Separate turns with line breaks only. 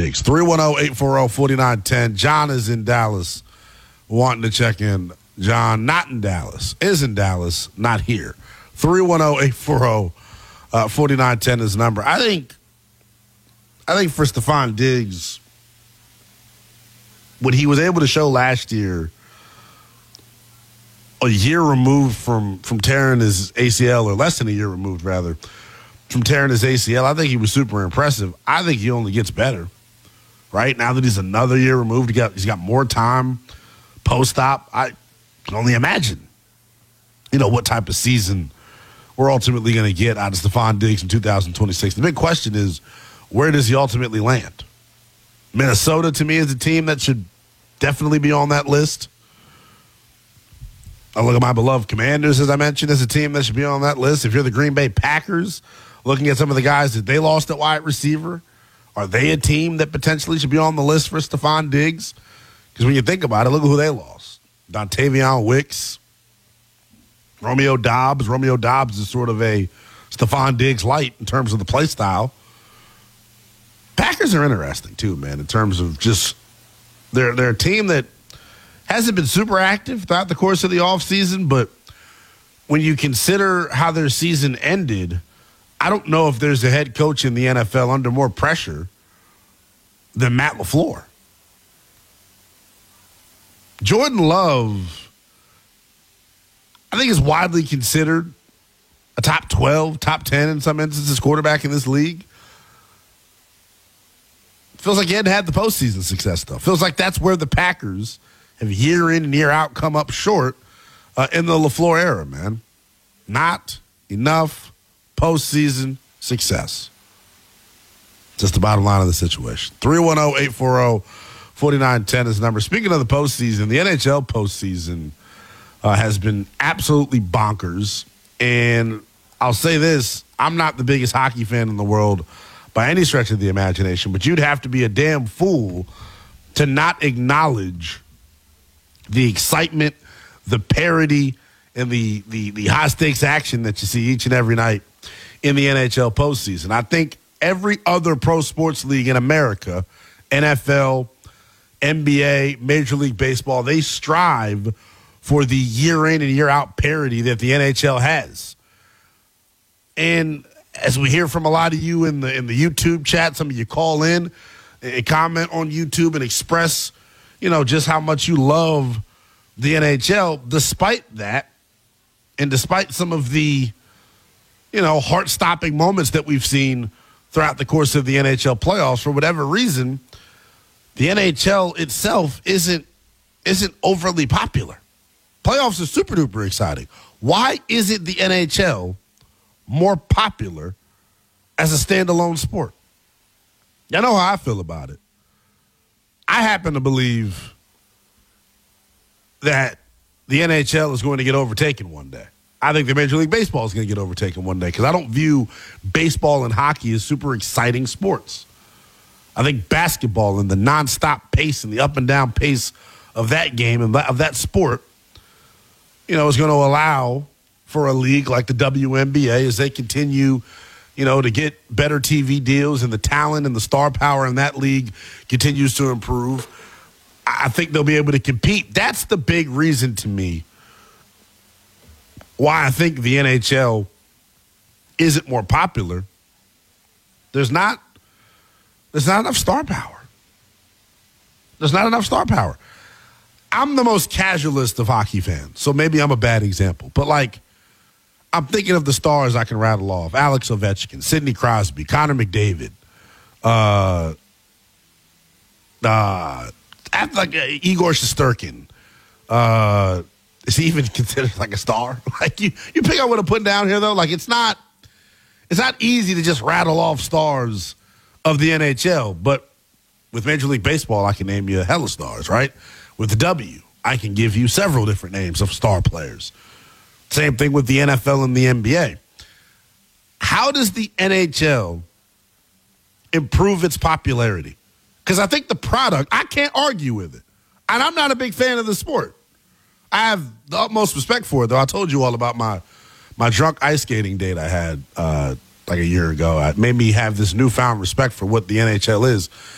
Diggs. 310-840-4910. John is in Dallas wanting to check in. John, not in Dallas, is in Dallas, not here. 310-840-4910 is the number. I think for Stephon Diggs, what he was able to show last year, a year removed from tearing his ACL, or less than a year removed, rather, from tearing his ACL, I think he was super impressive. I think he only gets better, right? Now that he's another year removed, he's got more time post-op. I can only imagine, what type of season we're ultimately going to get out of Stephon Diggs in 2026. The big question is, where does he ultimately land? Minnesota, to me, is a team that should definitely be on that list. I look at my beloved Commanders, as I mentioned, as a team that should be on that list. If you're the Green Bay Packers, looking at some of the guys that they lost at wide receiver, are they a team that potentially should be on the list for Stephon Diggs? Because when you think about it, look at who they lost. Dontavion Wicks, Romeo Doubs. Romeo Doubs is sort of a Stephon Diggs light in terms of the play style. Packers are interesting, too, man, in terms of just they're a team that hasn't been super active throughout the course of the offseason, but when you consider how their season ended, I don't know if there's a head coach in the NFL under more pressure than Matt LaFleur. Jordan Love, I think, is widely considered a top 12, top 10 in some instances quarterback in this league. Feels like he hadn't had the postseason success, though. Feels like that's where the Packers have year in and year out come up short in the LaFleur era, man. Not enough postseason success. Just the bottom line of the situation. 310-840-4910 is the number. Speaking of the postseason, the NHL postseason has been absolutely bonkers. And I'll say this, I'm not the biggest hockey fan in the world by any stretch of the imagination, but you'd have to be a damn fool to not acknowledge the excitement, the parity, and the high-stakes action that you see each and every night in the NHL postseason. I think every other pro sports league in America, NFL, NBA, Major League Baseball, they strive for the year-in and year-out parity that the NHL has. And as we hear from a lot of you in the YouTube chat, some of you call in and comment on YouTube and express, just how much you love the NHL. Despite that, and despite some of the, heart-stopping moments that we've seen throughout the course of the NHL playoffs, for whatever reason, the NHL itself isn't overly popular. Playoffs are super duper exciting. Why isn't the NHL more popular as a standalone sport? Y'all know how I feel about it. I happen to believe that the NHL is going to get overtaken one day. I think the Major League Baseball is going to get overtaken one day because I don't view baseball and hockey as super exciting sports. I think basketball and the nonstop pace and the up and down pace of that game and of that sport, is going to allow for a league like the WNBA as they continue, to get better TV deals and the talent and the star power in that league continues to improve. I think they'll be able to compete. That's the big reason to me why I think the NHL isn't more popular. There's not enough star power. There's not enough star power. I'm the most casualist of hockey fans, so maybe I'm a bad example. But, I'm thinking of the stars I can rattle off. Alex Ovechkin, Sidney Crosby, Connor McDavid, Igor Shesterkin. Is he even considered like a star? You pick up what I'm putting down here, though? It's not easy to just rattle off stars of the NHL. But with Major League Baseball, I can name you a hella stars, right? With the W, I can give you several different names of star players. Same thing with the NFL and the NBA. How does the NHL improve its popularity? Because I think the product, I can't argue with it. And I'm not a big fan of the sport. I have the utmost respect for it, though. I told you all about my drunk ice skating date I had like a year ago. It made me have this newfound respect for what the NHL is